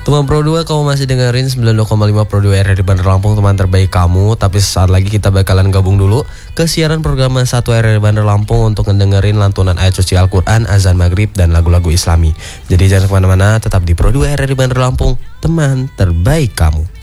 Teman Pro 2, kamu masih dengerin 92,5 Pro 2 RRI Bandar Lampung, teman terbaik kamu. Tapi sesaat lagi kita bakalan gabung dulu ke siaran program 1 RRI Bandar Lampung untuk ngedengerin lantunan ayat suci Al-Quran, azan maghrib, dan lagu-lagu islami. Jadi jangan kemana-mana, tetap di Pro 2 RRI Bandar Lampung, teman terbaik kamu.